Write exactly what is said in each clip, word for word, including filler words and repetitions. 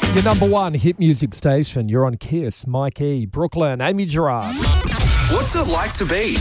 Your number one hit music station. You're on Kiss. Mike E. Brooklyn. Amy Gerard. What's it like to be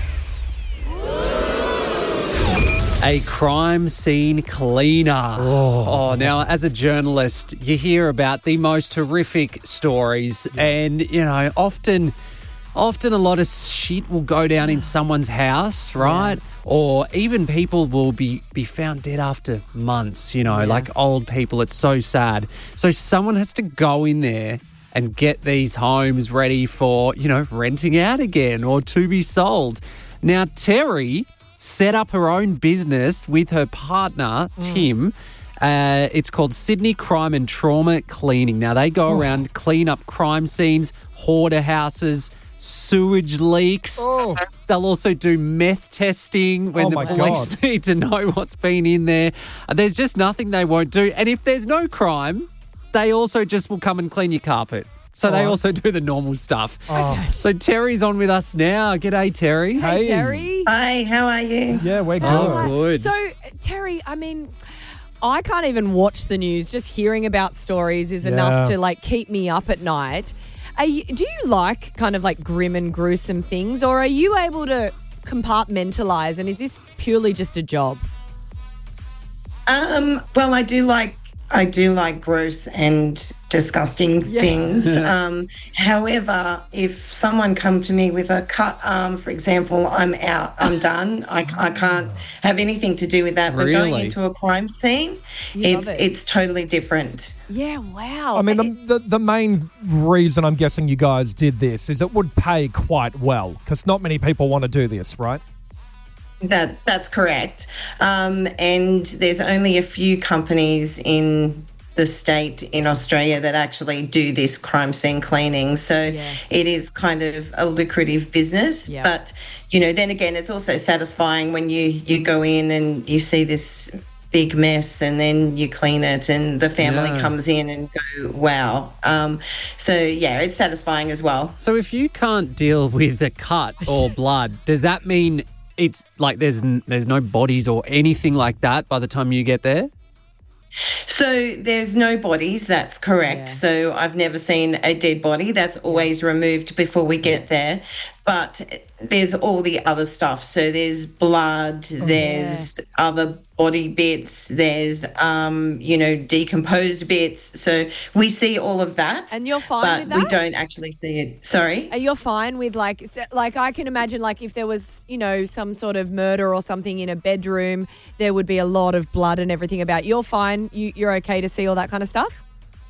a crime scene cleaner? Oh. oh, now, as a journalist, you hear about the most horrific stories, and, you know, often... Often a lot of shit will go down in someone's house, right? Yeah. Or even people will be, be found dead after months, you know, yeah. like old people. It's so sad. So someone has to go in there and get these homes ready for, you know, renting out again or to be sold. Now, Terry set up her own business with her partner, mm. Tim. Uh, it's called Sydney Crime and Trauma Cleaning. Now, they go around, clean up crime scenes, hoarder houses, sewage leaks. Oh. They'll also do meth testing when oh the police God. need to know what's been in there. There's just nothing they won't do. And if there's no crime, they also just will come and clean your carpet. So oh. they also do the normal stuff. Oh. So Terry's on with us now. G'day, Terry. Hey, Terry. Hi, how are you? Yeah, we're good. Oh, good. So, Terry, I mean... I can't even watch the news. Just hearing about stories is Yeah. enough to, like, keep me up at night. Are you, do you like kind of, like, grim and gruesome things, or are you able to compartmentalise, and is this purely just a job? Um, well, I do like I do like gross and disgusting Yeah. things. Um, however, if someone come to me with a cut arm, for example, I'm out. I'm done. I, I can't have anything to do with that. But going Really? into a crime scene, You it's love it. it's totally different. Yeah, wow. I mean, the, the the main reason I'm guessing you guys did this is it would pay quite well because not many people want to do this, right? That that's correct. Um, and there's only a few companies in the state in Australia that actually do this crime scene cleaning. So Yeah. it is kind of a lucrative business. Yeah. But, you know, then again, it's also satisfying when you, you go in and you see this big mess and then you clean it and the family Yeah. comes in and go, wow. Um, so, yeah, it's satisfying as well. So if you can't deal with a cut or blood, does that mean it's like there's n- there's no bodies or anything like that by the time you get there? So there's no bodies, that's correct. Yeah. So I've never seen a dead body. That's always removed before we get there. But there's all the other stuff. So there's blood, there's other body bits, there's, um, you know, decomposed bits. So we see all of that. And you're fine but with that? we don't actually see it. Sorry? Are you fine with, like, so- like I can imagine, like, if there was, you know, some sort of murder or something in a bedroom, there would be a lot of blood and everything about. You're fine. You, you're okay to see all that kind of stuff?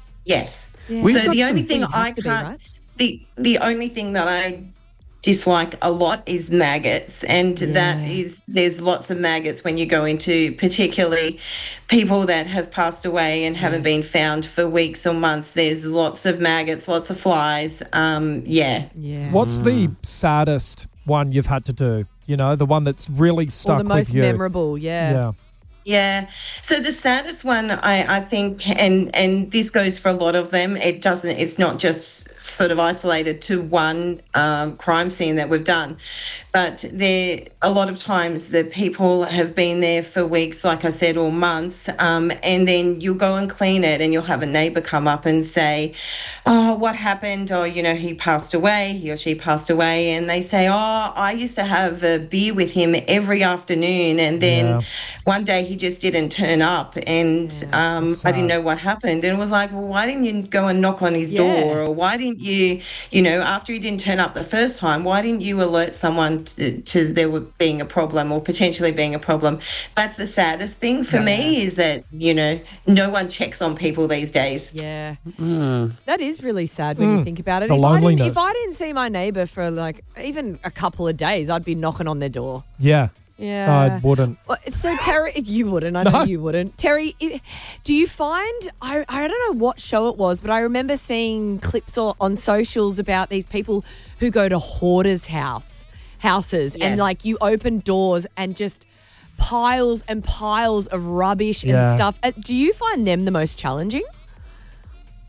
Yes. Yeah. We've So got the some- only thing You'd have I to be, can't, right? the the only thing that I dislike a lot is maggots, and that is there's lots of maggots when you go into particularly people that have passed away and haven't been found for weeks or months. There's lots of maggots, lots of flies. Um, yeah. Yeah. What's the saddest one you've had to do? You know, the one that's really Or stuck the most with you. memorable, yeah. Yeah. Yeah. So the saddest one, I, I think, and and this goes for a lot of them. It doesn't. It's not just sort of isolated to one um, crime scene that we've done, but there a lot of times the people have been there for weeks, like I said, or months, um, and then you'll go and clean it, and you'll have a neighbour come up and say, "Oh, what happened?" Or, you know, he passed away, he or she passed away, and they say, "Oh, I used to have a beer with him every afternoon, and then Yeah. one day he just didn't turn up, and um, That's I didn't sad. know what happened." And it was like, well, why didn't you go and knock on his Yeah. door? Or why didn't you, you know, after he didn't turn up the first time, why didn't you alert someone to, to there being a problem or potentially being a problem? That's the saddest thing for me, is that, you know, no one checks on people these days. Yeah. Mm. That is really sad when you think about it. The if, I didn't, loneliness. if I didn't see my neighbour for, like, even a couple of days, I'd be knocking on their door. Yeah. Yeah. I wouldn't. Well, So, Terry, you wouldn't. I know No. you wouldn't. Terry, i- do you find, I, I don't know what show it was, but I remember seeing clips or, on socials about these people who go to hoarders' house, houses and, Yes. like, you open doors and just piles and piles of rubbish Yeah. and stuff. Uh, Do you find them the most challenging?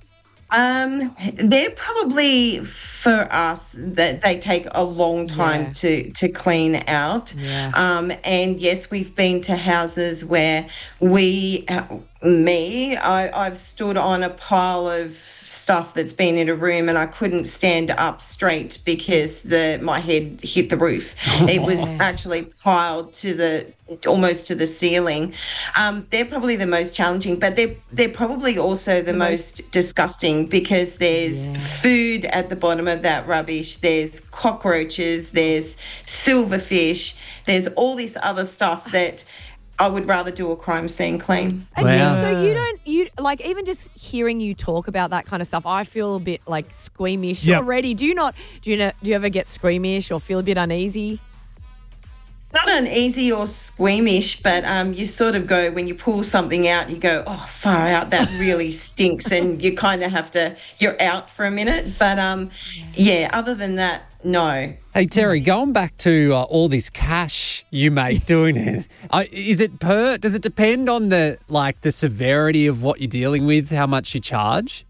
Um, they're probably for us that they take a long time Yeah. to to clean out. Yeah. Um, and yes, we've been to houses where we, uh, me, I, I've stood on a pile of stuff that's been in a room and I couldn't stand up straight because the my head hit the roof. It was actually piled to the almost to the ceiling. Um, they're probably the most challenging, but they're they're probably also the, most, disgusting because there's food at the bottom of that rubbish. There's cockroaches. There's silverfish. There's all this other stuff that I would rather do a crime scene clean. And Wow. you, so you don't, you like even just hearing you talk about that kind of stuff, I feel a bit like squeamish Yep. already. Do you not, do you know, do you ever get squeamish or feel a bit uneasy? Not uneasy or squeamish, but um, you sort of go, when you pull something out, you go, oh, far out, that really stinks. And you kind of have to, you're out for a minute. But um, yeah, other than that, no. Hey, Terry, going back to uh, all this cash you make doing it, uh, is it per, does it depend on the, like, the severity of what you're dealing with, how much you charge?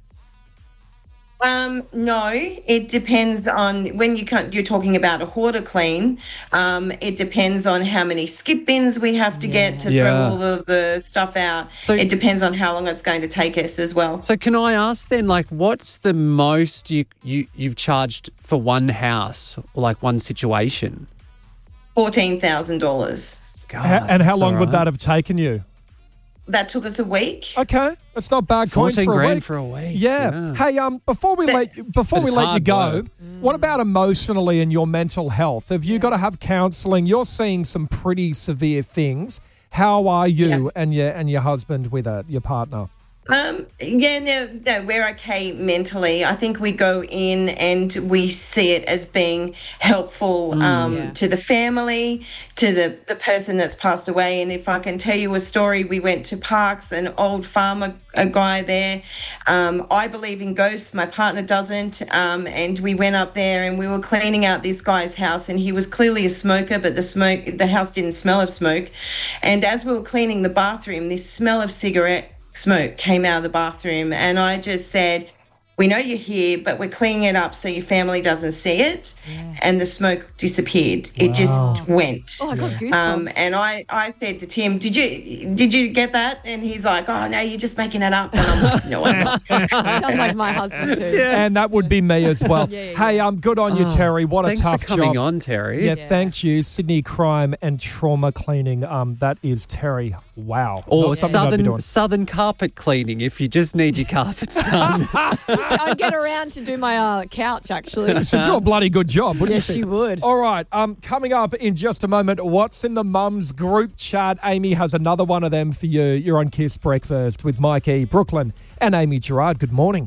Um, no, it depends on when you can, you're talking about a hoarder clean. Um, it depends on how many skip bins we have to get to Yeah. throw all of the stuff out. So- it depends on how long it's going to take us as well. So can I ask then, like, what's the most you, you, you've charged for one house, or like one situation? fourteen thousand dollars. God, Ha- and how that's long all would right. that have taken you? That took us a week. Okay, that's not bad coin fourteen for a grand week. for a week. Yeah. Hey, um, before we let before But we it's let you hard go, work. what about emotionally and your mental health? Have you got to have counselling? You're seeing some pretty severe things. How are you Yeah. and your and your husband with it, your partner? Um, yeah, no, no, we're okay mentally. I think we go in and we see it as being helpful um, Yeah. to the family, to the, the person that's passed away. And if I can tell you a story, we went to Parks, an old farmer, a guy there. Um, I believe in ghosts. My partner doesn't. Um, and we went up there and we were cleaning out this guy's house, and he was clearly a smoker, but the smoke, the house didn't smell of smoke. And as we were cleaning the bathroom, this smell of cigarette smoke came out of the bathroom, and I just said, we know you're here, but we're cleaning it up so your family doesn't see it. And the smoke disappeared. It just went. Oh, I got goosebumps. Um, and I, I said to Tim, did you did you get that? And he's like, oh, no, you're just making it up. And I'm like, no, I'm not. Sounds like my husband too. And that would be me as well. Yeah, yeah, Hey, um, good on you, Terry. What Thanks a tough for coming job. on, Terry. Yeah, thank you, Sydney Crime and Trauma Cleaning. Um, that is Terry. Wow. Or Not something I'd be southern doing. southern carpet cleaning if you just need your carpets done. I'd get around to do my uh, couch actually. She'd do a bloody good job, wouldn't Yes, she? she would. All right. Um, coming up in just a moment, what's in the mums group chat? Amy has another one of them for you. You're on Kiss Breakfast with Mike E. Brooklyn and Amy Gerard. Good morning.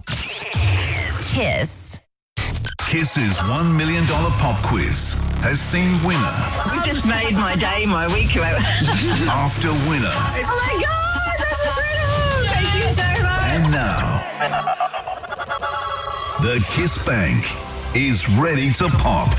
Kiss. Kiss's one million dollars pop quiz has seen winner You just made my day, my week. after winner. Oh my God, that's incredible! Thank you so much. And now, the Kiss Bank is ready to pop.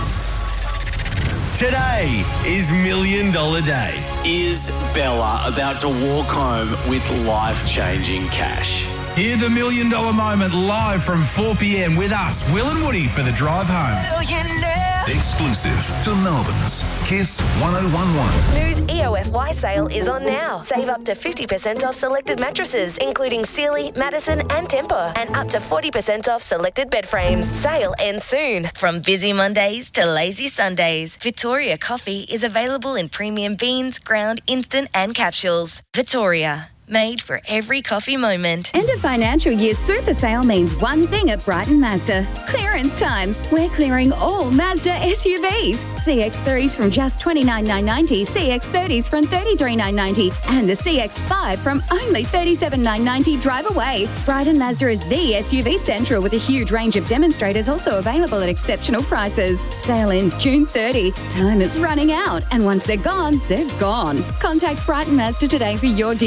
Today is Million Dollar Day. Is Bella about to walk home with life-changing cash? Hear the Million Dollar Moment live from four p.m. with us, Will and Woody, for the drive home. Exclusive to Melbourne's Kiss one oh one one. Snooze E O F Y sale is on now. Save up to fifty percent off selected mattresses, including Sealy, Madison and Tempur, and up to forty percent off selected bed frames. Sale ends soon. From busy Mondays to lazy Sundays, Victoria Coffee is available in premium beans, ground, instant and capsules. Victoria. Made for every coffee moment. End of financial year super sale means one thing at Brighton Mazda. Clearance time. We're clearing all Mazda S U Vs. C X threes from just twenty-nine thousand nine hundred ninety, C X thirties from thirty-three thousand nine hundred ninety, and the C X five from only thirty-seven thousand nine hundred ninety. Drive away. Brighton Mazda is the S U V central with a huge range of demonstrators also available at exceptional prices. Sale ends June thirtieth. Time is running out, and once they're gone, they're gone. Contact Brighton Mazda today for your deal. T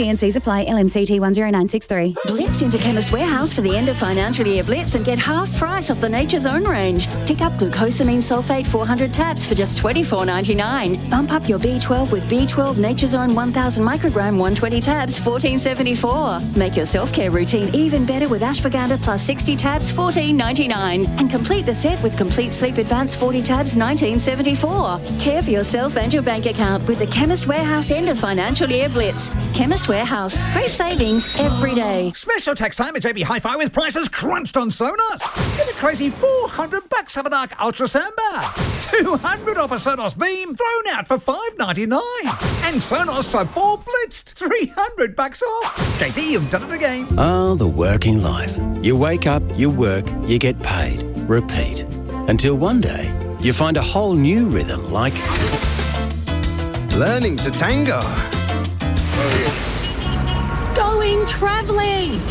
and C's apply. L M C T one zero nine six three. Blitz into Chemist Warehouse for the end of financial year blitz and get half price off the Nature's Own range. Pick up glucosamine sulfate four hundred tabs for just twenty-four ninety-nine. Bump up your B twelve with B twelve Nature's Own one thousand microgram one hundred twenty tabs, fourteen seventy-four. Make your self-care routine even better with ashwagandha plus sixty tabs, fourteen ninety-nine. And complete the set with Complete Sleep Advance forty tabs, nineteen seventy-four. Care for yourself and your bank account with the Chemist Warehouse end of financial year blitz. Chemist Warehouse. Great savings every day. Special tax time at J B Hi-Fi with prices crunched on Sonos. Get a crazy four hundred bucks of a Dark Ultra Soundbar. two hundred off a Sonos Beam thrown out for five ninety-nine. And Sonos Sub four blitzed three hundred bucks off. J B, you've done it again. Oh, the working life. You wake up, you work, you get paid. Repeat. Until one day, you find a whole new rhythm like... learning to tango. Going travelling.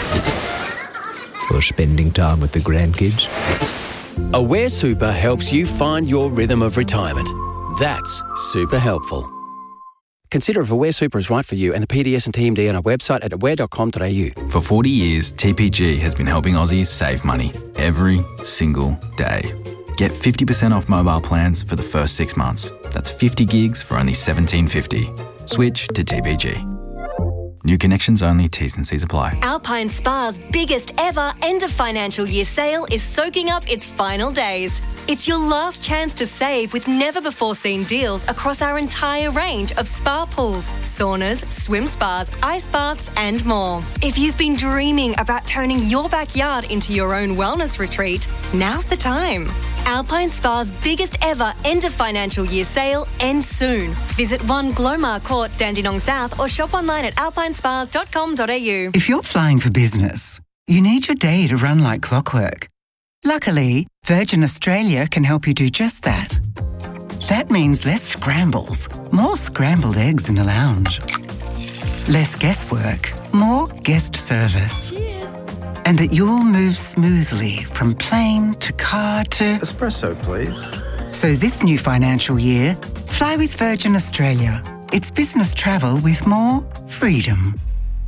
Or spending time with the grandkids. Aware Super helps you find your rhythm of retirement. That's super helpful. Consider if Aware Super is right for you and the P D S and T M D on our website at aware dot com dot a u. For forty years, T P G has been helping Aussies save money every single day. Get fifty percent off mobile plans for the first six months. That's fifty gigs for only seventeen fifty. Switch to T P G. New connections only, T's and C's apply. Alpine Spa's biggest ever end of financial year sale is soaking up its final days. It's your last chance to save with never-before-seen deals across our entire range of spa pools, saunas, swim spas, ice baths and more. If you've been dreaming about turning your backyard into your own wellness retreat, now's the time. Alpine Spa's biggest ever end of financial year sale ends soon. Visit one Glomar Court, Dandenong South or shop online at alpine spas dot com dot a u. If you're flying for business, you need your day to run like clockwork. Luckily, Virgin Australia can help you do just that. That means less scrambles, more scrambled eggs in the lounge. Less guesswork, more guest service. Cheers. And that you'll move smoothly from plane to car to... espresso, please. So this new financial year, fly with Virgin Australia. It's business travel with more freedom.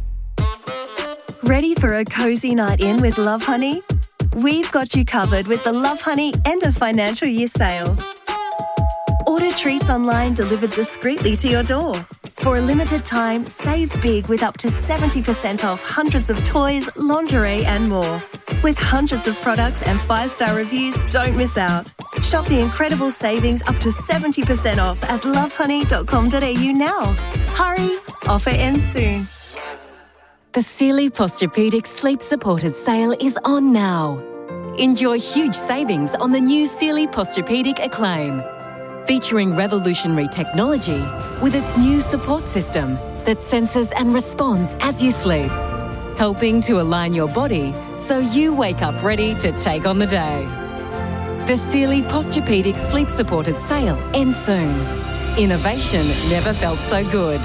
Ready for a cozy night in with Love Honey? We've got you covered with the Love Honey end of financial year sale. Order treats online delivered discreetly to your door. For a limited time, save big with up to seventy percent off hundreds of toys, lingerie and more. With hundreds of products and five-star reviews, don't miss out. Shop the incredible savings up to seventy percent off at love honey dot com dot a u now. Hurry, offer ends soon. The Sealy Posturepedic Sleep Supported sale is on now. Enjoy huge savings on the new Sealy Posturepedic Acclaim. Featuring revolutionary technology with its new support system that senses and responds as you sleep, helping to align your body so you wake up ready to take on the day. The Sealy Posturepedic Sleep Supported sale ends soon. Innovation never felt so good.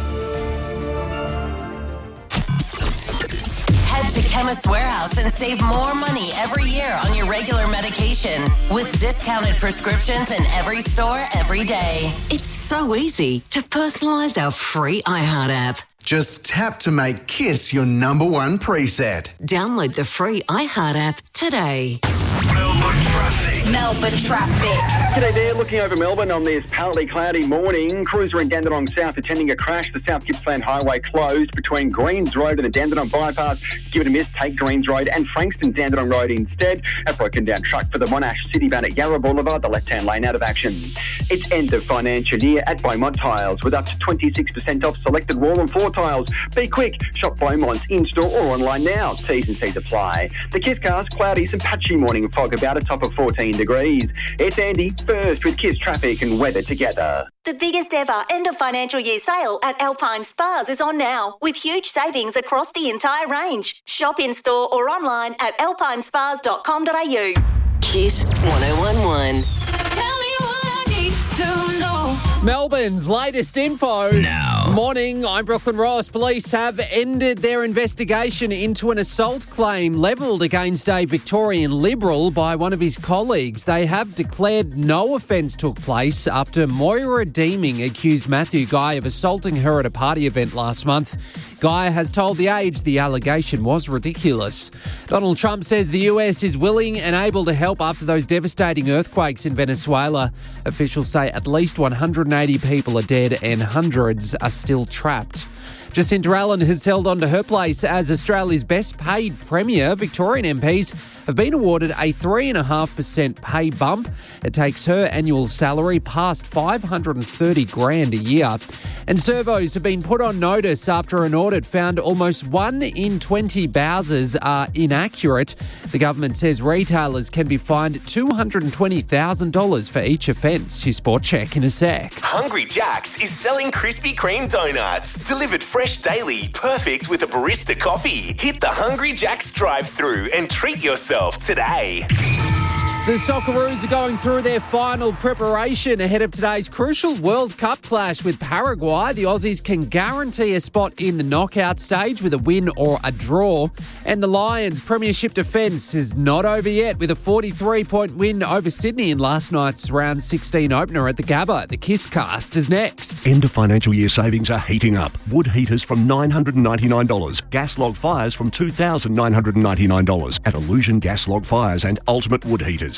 To Chemist Warehouse and save more money every year on your regular medication with discounted prescriptions in every store every day. It's so easy to personalise our free iHeart app. Just tap to make Kiss your number one preset. Download the free iHeart app today. Melbourne traffic. G'day there, looking over Melbourne on this partly cloudy morning. Cruiser in Dandenong South attending a crash. The South Gippsland Highway closed between Greens Road and the Dandenong Bypass. Give it a miss, take Greens Road and Frankston Dandenong Road instead. A broken down truck for the Monash City van at Yarra Boulevard, the left-hand lane out of action. It's end of financial year at Beaumont Tiles with up to twenty-six percent off selected wall and floor tiles. Be quick, shop Beaumont's in-store or online now. T's and C's apply. The Kiss cars, cloudy, some patchy morning fog about a top of fourteen degrees. It's Andy, first with Kiss traffic and weather together. The biggest ever end of financial year sale at Alpine Spas is on now with huge savings across the entire range. Shop in store or online at alpine spas dot com dot a u. Kiss one oh one one. Tell me what I need to know. Melbourne's latest info. Now. Morning, I'm Brooklyn Ross. Police have ended their investigation into an assault claim levelled against a Victorian Liberal by one of his colleagues. They have declared no offence took place after Moira Deeming accused Matthew Guy of assaulting her at a party event last month. Guy has told The Age the allegation was ridiculous. Donald Trump says the U S is willing and able to help after those devastating earthquakes in Venezuela. Officials say at least one hundred eighty people are dead and hundreds are still trapped. Jacinta Allen has held on to her place as Australia's best paid Premier. Victorian M Ps have been awarded a three point five percent pay bump. It takes her annual salary past five hundred thirty grand a year. And servos have been put on notice after an audit found almost one in twenty Bowsers are inaccurate. The government says retailers can be fined two hundred twenty thousand dollars for each offence. Your sport check in a sec. Hungry Jack's is selling Krispy Kreme donuts, delivered fresh daily, perfect with a barista coffee. Hit the Hungry Jack's drive-thru and treat yourself today. The Socceroos are going through their final preparation ahead of today's crucial World Cup clash with Paraguay. The Aussies can guarantee a spot in the knockout stage with a win or a draw. And the Lions' premiership defence is not over yet with a forty-three point win over Sydney in last night's round sixteen opener at the Gabba. The Kiss Cast is next. End of financial year savings are heating up. Wood heaters from nine hundred ninety-nine dollars. Gas log fires from two thousand nine hundred ninety-nine dollars at Illusion Gas Log Fires and Ultimate Wood Heaters.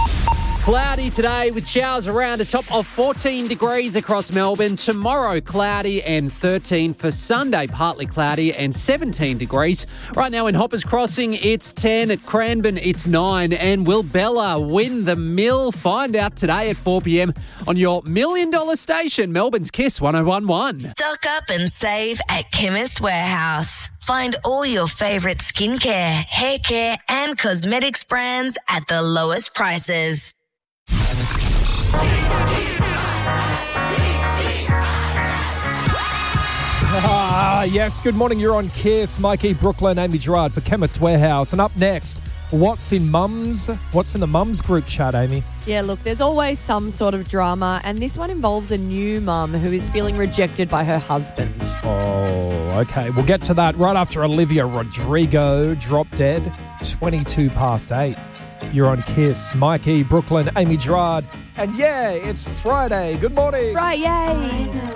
Cloudy today with showers around a top of fourteen degrees across Melbourne. Tomorrow, cloudy and thirteen. For Sunday, partly cloudy and seventeen degrees. Right now in Hoppers Crossing, it's ten. At Cranbourne, it's nine. And will Bella win the Mill? Find out today at four p.m. on your million dollar station, Melbourne's Kiss one oh one point one. Stock up and save at Chemist Warehouse. Find all your favourite skincare, hair care and cosmetics brands at the lowest prices. Ah, yes, good morning. You're on Kiss. Mikey, Brooklyn, Amy Gerard for Chemist Warehouse. And up next, what's in Mums? What's in the Mums group chat, Amy? Yeah, look, there's always some sort of drama, and this one involves a new mum who is feeling rejected by her husband. Oh, okay. We'll get to that right after Olivia Rodrigo, Drop Dead, twenty-two past eight. You're on Kiss. Mikey, Brooklyn, Amy Gerard. And yeah, it's Friday. Good morning. Friday.